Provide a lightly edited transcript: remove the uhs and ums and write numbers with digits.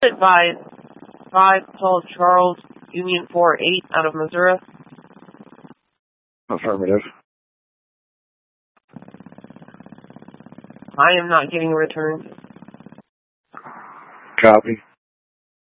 Advise 5 Paul Charles, Union 4-8 out of Missouri. Affirmative. I am not getting a return. Copy.